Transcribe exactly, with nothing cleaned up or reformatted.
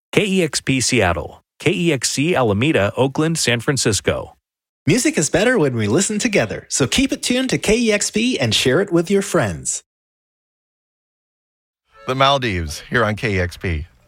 K E X P Seattle, K E X C Alameda, Oakland, San Francisco. Music is better when we listen together, so keep it tuned to K E X P and share it with your friends. The Maldives, here on K E X P.